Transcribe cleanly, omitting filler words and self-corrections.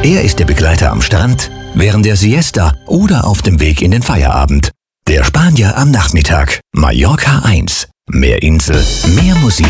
Er ist der Begleiter am Strand, während der Siesta oder auf dem Weg in den Feierabend. Der Spanier am Nachmittag. Mallorca 1. Mehr Insel, mehr Musik.